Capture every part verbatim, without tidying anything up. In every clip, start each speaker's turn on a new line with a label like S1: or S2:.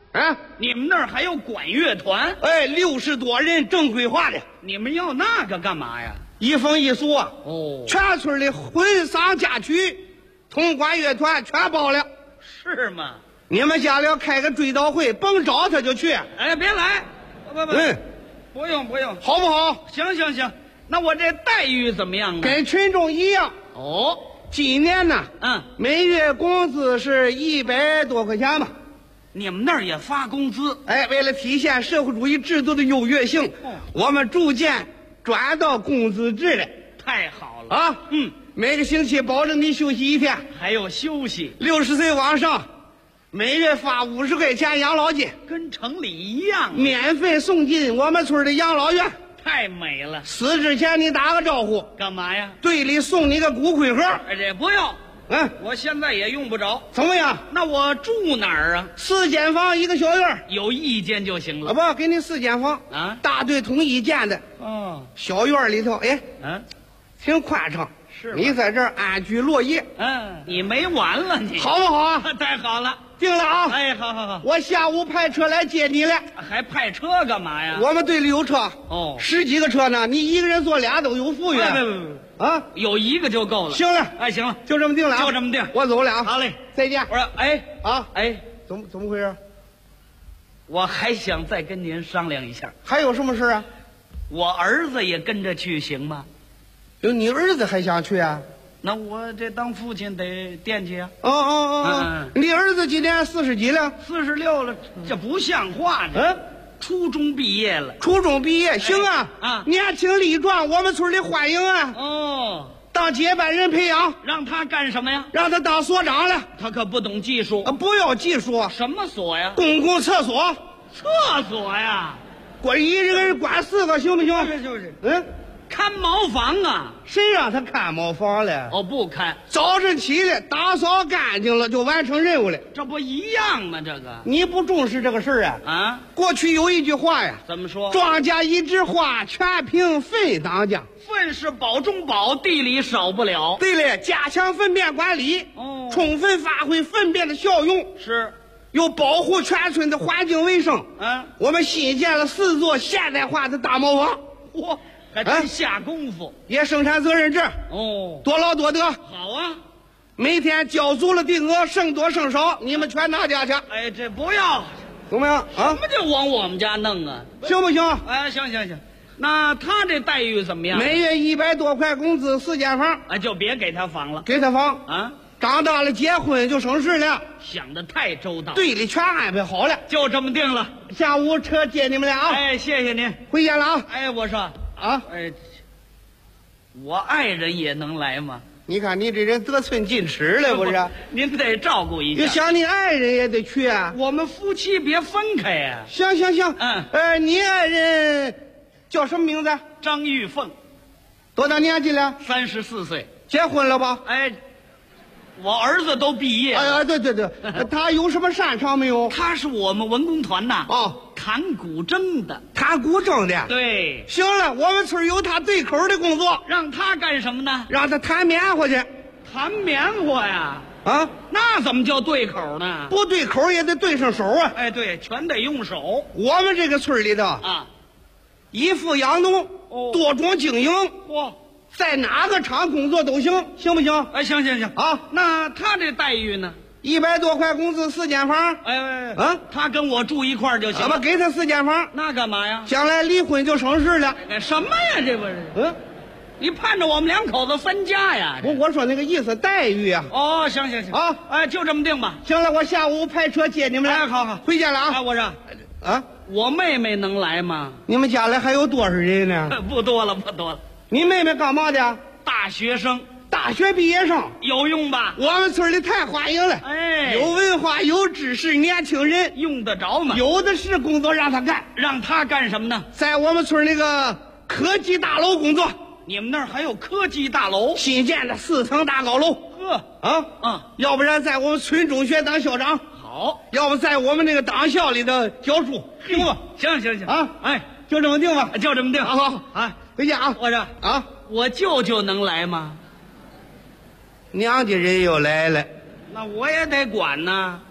S1: 啊，
S2: 你们那儿还有管乐团？
S1: 哎，六十多人正规化的。
S2: 你们要那个干嘛呀？
S1: 一风一俗啊！
S2: 哦，
S1: 全村的婚丧嫁娶，同管乐团全包了。
S2: 是吗？
S1: 你们家里要开个追悼会，甭找他就去。
S2: 哎，别来，不不，
S1: 嗯，
S2: 不用不用，
S1: 好不好？
S2: 行行行，那我这待遇怎么样啊？
S1: 跟群众一样。
S2: 哦，
S1: 今年呢，
S2: 嗯，
S1: 每月工资是一百多块钱吧。
S2: 你们那儿也发工资？
S1: 哎，为了体现社会主义制度的优越性，
S2: 哦
S1: 我们逐渐转到工资制了
S2: 太好了
S1: 啊！
S2: 嗯，
S1: 每个星期保证你休息一天，
S2: 还有休息，
S1: 六十岁往上，每月发五十块钱养老金，
S2: 跟城里一样啊，
S1: 免费送进我们村的养老院。
S2: 太美了。
S1: 死之前你打个招呼，
S2: 干嘛呀？
S1: 队里送你个骨灰盒。
S2: 哎，这不用，
S1: 嗯，
S2: 我现在也用不着。
S1: 怎么样？
S2: 那我住哪儿啊？
S1: 四间房一个小院，
S2: 有意见就行
S1: 啊
S2: 了。
S1: 不，给你四间房
S2: 啊
S1: 大队统一建的
S2: 哦，
S1: 小院里头，哎，
S2: 嗯
S1: 挺宽敞。
S2: 是吧
S1: 你在这儿安居乐业，
S2: 嗯，你没完了你。
S1: 好不好啊？
S2: 太好了。
S1: 定了啊！
S2: 哎，好好好。
S1: 我下午派车来接你来。
S2: 还派车干嘛呀？
S1: 我们队里有车，
S2: 哦
S1: 十几个车呢，你一个人坐俩都有富裕。
S2: 别别别别，
S1: 啊，
S2: 有一个就够了。
S1: 行了，
S2: 哎，行了，
S1: 就这么定了啊，
S2: 就这么定
S1: 我走了啊，
S2: 好嘞，
S1: 再见
S2: 我说，哎
S1: 啊！
S2: 哎，
S1: 怎么怎么回事？
S2: 我还想再跟您商量一下，
S1: 还有什么事啊？
S2: 我儿子也跟着去行吗？
S1: 有你儿子还想去啊？
S2: 那我这当父亲得惦记啊。
S1: 哦哦哦哦
S2: 嗯，
S1: 你儿子今年四十几了？
S2: 四十六了，这不像话呢。
S1: 嗯，
S2: 初中毕业了。
S1: 初中毕业，行啊
S2: 啊
S1: 年轻力壮，我们村里欢迎啊，
S2: 哦，
S1: 当接班人培养，
S2: 让他干什么呀？
S1: 让他当所长了。
S2: 他可不懂技术。
S1: 啊，不要技术，
S2: 什么所呀？
S1: 公共厕所，
S2: 厕所呀？
S1: 管一个人管四个，行不行？
S2: 这就是
S1: 嗯，
S2: 看茅房啊。
S1: 谁让他看茅房了？
S2: 哦，不看，
S1: 早晨起来打扫干净了，就完成任务了。
S2: 这不一样吗？这个
S1: 你不重视这个事儿啊？
S2: 啊，
S1: 过去有一句话呀，
S2: 怎么说？
S1: 庄稼一枝花，全凭粪当家。
S2: 粪是宝中宝，地里少不了。
S1: 对了，加强粪便管理，
S2: 哦
S1: 充分发挥粪便的效用，
S2: 是，
S1: 又保护全村的环境卫生。
S2: 啊，
S1: 我们新建了四座现代化的大茅房，
S2: 嚯，还
S1: 啊
S2: 真下功夫。
S1: 也生产责任制，
S2: 哦，
S1: 多劳多得。
S2: 好啊。
S1: 每天交足了定额，剩多剩少你们全拿家去，
S2: 哎，这不要，
S1: 怎么样啊
S2: 什？么就往我们家弄啊？
S1: 行不行？
S2: 哎，行行行，那他这待遇怎么样？
S1: 每月一百多块工资，四间房，
S2: 哎，就别给他房了
S1: 给他房。
S2: 啊！
S1: 长大了结婚就省事了，
S2: 想的太周到。，
S1: 队里全安排好了。
S2: 就这么定了。
S1: 下午车接你们俩啊，
S2: 哎，谢谢您。
S1: 回见了啊
S2: 哎，我说，
S1: 啊！
S2: 哎，我爱人也能来吗？
S1: 你看你这人得寸进尺了，不是？
S2: 您得照顾一
S1: 就
S2: 下。
S1: 想你爱人也得去啊。
S2: 我们夫妻别分开呀、
S1: 行行行，
S2: 嗯
S1: 呃，你爱人叫什么名字？
S2: 张玉凤，
S1: 多大年纪了？
S2: 三十四岁。
S1: 结婚了吧？
S2: 哎，我儿子都毕业了。
S1: 哎呀，对对对，他有什么擅长没有？
S2: 他是我们文工团呐，
S1: 哦，
S2: 弹古筝的。
S1: 弹古筝的。
S2: 对，
S1: 行了，我们村有他对口的工作，
S2: 让他干什么呢？
S1: 让他弹棉花去。
S2: 弹棉花呀。
S1: 啊，
S2: 那怎么叫对口呢？
S1: 不对口也得对上手啊。
S2: 哎，对，全得用手
S1: 我们这个村里头，
S2: 啊。
S1: 以富养农，
S2: 哦
S1: 多种经营，
S2: 嚯，
S1: 在哪个厂工作都行，行不行？
S2: 哎，行行行
S1: 啊，
S2: 那他这待遇呢？
S1: 一百多块工资，四间房，
S2: 哎哎，
S1: 啊
S2: 他跟我住一块儿就行了。
S1: 咱们给他四间房，
S2: 那干嘛呀？
S1: 将来离婚就省事了。
S2: 哎，什么呀？这不是
S1: 嗯，
S2: 你盼着我们两口子分家呀？
S1: 我我说那个意思，待遇啊。
S2: 哦，行行行
S1: 啊
S2: 哎，就这么定吧。
S1: 行了，我下午派车接你们来。
S2: 哎好好
S1: 回见了
S2: 哎，
S1: 啊。
S2: 我说
S1: 啊，
S2: 我妹妹能来吗？
S1: 你们家里还有多少人呢？
S2: 不多了，不多了。
S1: 你妹妹干嘛的？
S2: 大学生
S1: 大学毕业生。
S2: 有用吧？
S1: 我们村里太欢迎了，
S2: 哎，
S1: 有文化有知识年轻人，
S2: 用得着吗？
S1: 有的是工作让他干，
S2: 让他干什么呢？
S1: 在我们村那个科技大楼工作，
S2: 你们那儿还有科技大楼？
S1: 新建的四层大高楼
S2: 呵，
S1: 啊，
S2: 嗯，
S1: 要不然在我们村中学当校长，
S2: 好，
S1: 要不在我们那个党校里头教书，行不？
S2: 行行行
S1: 啊，
S2: 哎，
S1: 就这么定吧。
S2: 就这么定。
S1: 好好好，
S2: 哎，
S1: 回家啊。
S2: 我说
S1: 啊，
S2: 我舅舅能来吗？
S1: 娘家人又来了，
S2: 那我也得管呐。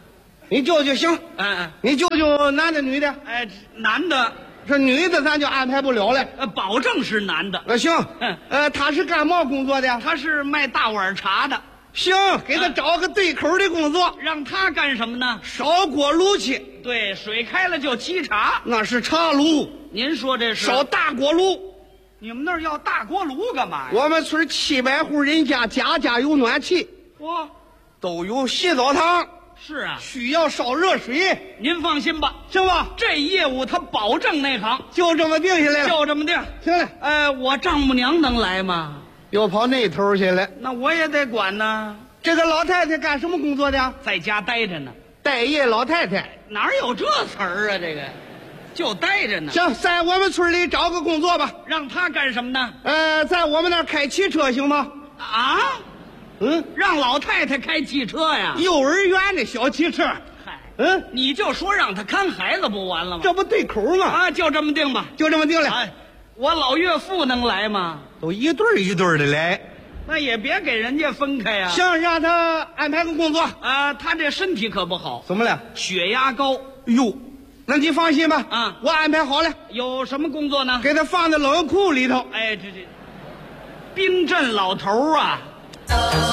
S1: 你舅舅行，
S2: 嗯嗯，
S1: 你舅舅男的女的？
S2: 哎，男的，
S1: 这女的咱就安排不了了。
S2: 呃，保证是男的。
S1: 呃，行，
S2: 嗯
S1: 呃，他是干嘛工作的？
S2: 他是卖大碗茶的，
S1: 行，给他找个对口的工作，
S2: 让他干什么呢？
S1: 烧锅炉去。
S2: 对，水开了就沏茶。
S1: 那是茶炉，
S2: 您说这是
S1: 烧大锅炉。
S2: 你们那儿要大锅炉干嘛呀？
S1: 我们村七百户人家，家家有暖气，
S2: 哇，
S1: 都有洗澡堂，
S2: 是啊，
S1: 需要烧热水，
S2: 您放心吧，
S1: 行吧？
S2: 这业务他保证内行，
S1: 就这么定下来了。
S2: 就这么定。
S1: 行了，
S2: 呃，我丈母娘能来吗？
S1: 又跑那头去了。
S2: 那我也得管呢，
S1: 这个老太太干什么工作的？
S2: 在家待着呢。
S1: 待业老太太。
S2: 哪有这词儿啊？这个就待着呢。
S1: 行，在我们村里找个工作吧。
S2: 让他干什么呢？
S1: 呃，在我们那儿开汽车行吗？
S2: 啊？
S1: 嗯，
S2: 让老太太开汽车呀？
S1: 幼儿园的小汽车。
S2: 嗨，
S1: 嗯，
S2: 你就说让他看孩子不完了吗？
S1: 这不对口吗？
S2: 啊，就这么定吧。
S1: 就这么定了。
S2: 哎，我老岳父能来吗？
S1: 都一对儿一对儿的来。
S2: 那也别给人家分开呀。
S1: 行，让他安排个工作。
S2: 啊，他这身体可不好，
S1: 怎么了？
S2: 血压高。
S1: 哟，那你放心吧。
S2: 啊，
S1: 我安排好了，
S2: 有什么工作呢？
S1: 给他放在冷库里头。
S2: 哎，这这冰镇老头儿啊。